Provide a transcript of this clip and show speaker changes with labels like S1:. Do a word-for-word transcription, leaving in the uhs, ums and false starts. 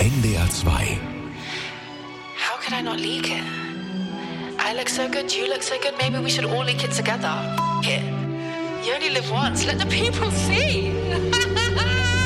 S1: N D R zwei.
S2: How could I not leak it? I look so good, you look so good, maybe we should all leak it together. It. You only live once, let the people see.